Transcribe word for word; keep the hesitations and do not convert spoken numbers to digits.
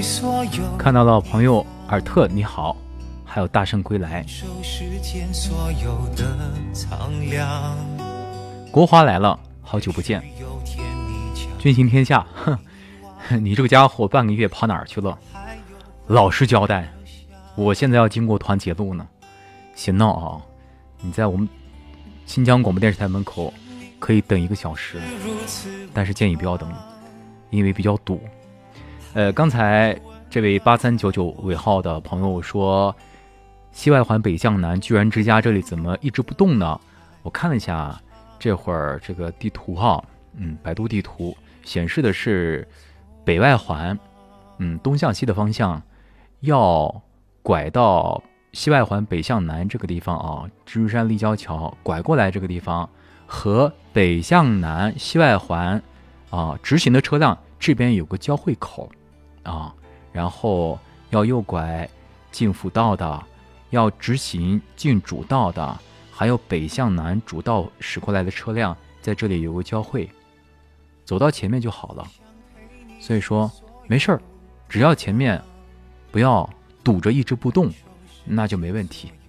看到了朋友尔特你好，还有大圣归来，国华来了，好久不见，君行天下，哼，你这个家伙半个月跑哪儿去了？老实交代，我现在要经过团结路呢。行闹啊，你在我们新疆广播电视台门口可以等一个小时，但是建议不要等，因为比较堵。呃，刚才这位八三九九尾号的朋友说，西外环北向南，居然之家这里怎么一直不动呢？我看了一下，这会儿这个地图哈，嗯，百度地图显示的是北外环，嗯，东向西的方向，要拐到西外环北向南这个地方啊，蜘蛛山立交桥拐过来这个地方，和北向南西外环啊直行的车辆这边有个交汇口啊，然后要右拐进辅道的，要直行进主道的，还有北向南主道驶过来的车辆在这里有个交汇，走到前面就好了。所以说没事儿，只要前面不要堵着一直不动，那就没问题。